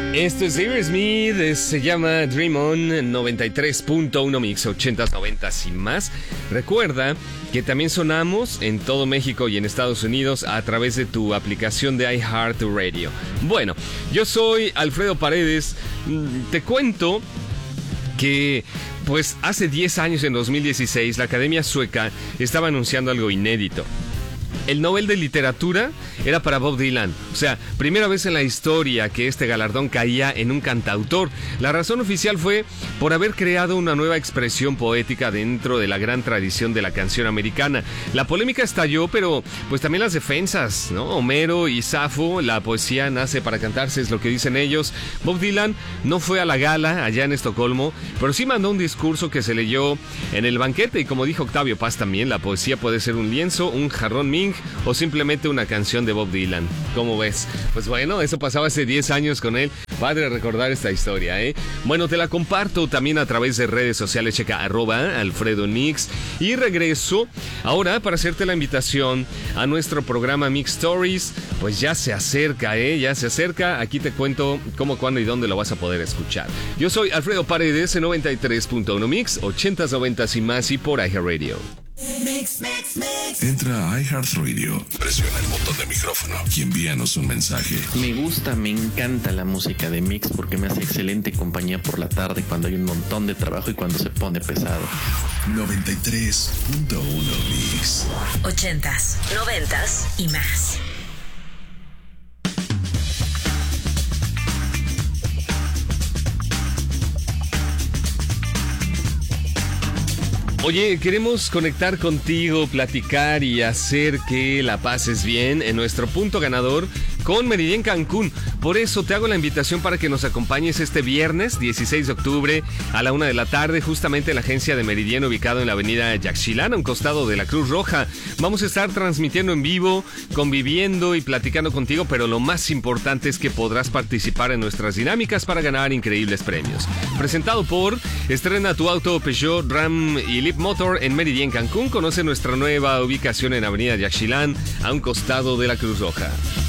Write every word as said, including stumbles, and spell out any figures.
Esto es Aerosmith, se llama Dream On, noventa y tres punto uno Mix, ochentas, noventas y más. Recuerda que también sonamos en todo México y en Estados Unidos a través de tu aplicación de iHeartRadio. Bueno, yo soy Alfredo Paredes. Te cuento que pues hace diez años, en dos mil dieciséis, la Academia Sueca estaba anunciando algo inédito. El Nobel de Literatura era para Bob Dylan. O sea, primera vez en la historia que este galardón caía en un cantautor. La razón oficial fue por haber creado una nueva expresión poética dentro de la gran tradición de la canción americana. La polémica estalló, pero pues también las defensas, ¿no? Homero y Safo, la poesía nace para cantarse, es lo que dicen ellos. Bob Dylan no fue a la gala allá en Estocolmo, pero sí mandó un discurso que se leyó en el banquete. Y como dijo Octavio Paz también, la poesía puede ser un lienzo, un jarrón Ming o simplemente una canción de Bob Dylan. ¿Cómo ves? Pues bueno, eso pasaba hace diez años con él. Padre recordar esta historia, ¿eh? Bueno, te la comparto también a través de redes sociales. Checa arroba Alfredo Nix. Y regreso ahora para hacerte la invitación a nuestro programa Mix Stories. Pues ya se acerca, ¿eh? Ya se acerca. Aquí te cuento cómo, cuándo y dónde lo vas a poder escuchar. Yo soy Alfredo Paredes en noventa y tres punto uno Mix, ochentas, noventas y más, y por iHeartRadio. Mix, mix, mix. Entra a iHeartRadio, presiona el botón de micrófono y envíanos un mensaje. Me gusta, me encanta la música de Mix porque me hace excelente compañía por la tarde cuando hay un montón de trabajo y cuando se pone pesado. noventa y tres punto uno Mix. Ochentas, noventas y más. Oye, queremos conectar contigo, platicar y hacer que la pases bien en nuestro punto ganador con Meridian Cancún. Por eso te hago la invitación para que nos acompañes este viernes dieciséis de octubre a la una de la tarde, justamente en la agencia de Meridian, ubicado en la avenida Yaxchilán, a un costado de la Cruz Roja. Vamos a estar transmitiendo en vivo, conviviendo y platicando contigo, pero lo más importante es que podrás participar en nuestras dinámicas para ganar increíbles premios. Presentado por Estrena tu auto Peugeot, Ram y Leap Motor en Meridian Cancún. Conoce nuestra nueva ubicación en avenida Yaxchilán, a un costado de la Cruz Roja.